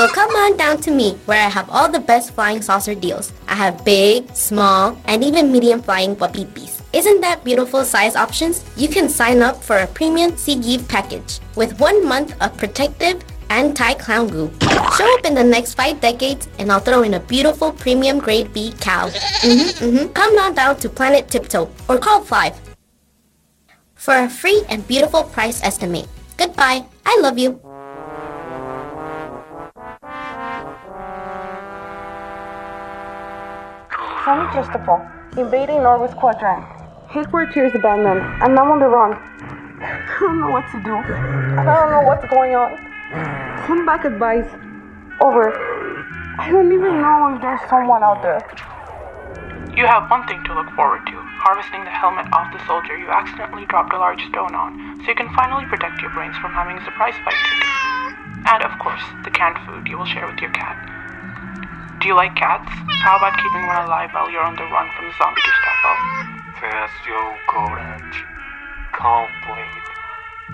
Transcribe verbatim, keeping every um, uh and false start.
Well, come on down to me, where I have all the best flying saucer deals. I have big, small, and even medium flying wapipis. Isn't that beautiful size options? You can sign up for a premium SeaGive package with one month of protective anti-clown goo. Show up in the next five decades and I'll throw in a beautiful premium grade B cow. Mm-hmm, mm-hmm. Come on down to Planet Tiptoe or call five for a free and beautiful price estimate. Goodbye. I love you. Sammy Christopher, invading Norway's quadrant. Headquarters abandoned, and I'm on the run. I don't know what to do. I don't know what's going on. Send back advice. Over. I don't even know if there's someone out there. You have one thing to look forward to, harvesting the helmet off the soldier you accidentally dropped a large stone on, so you can finally protect your brains from having a surprise fight ticket. And of course, the canned food you will share with your cat. Do you like cats? How about keeping one alive while you're on the run from the zombie Gestapo? There's your courage. Complete.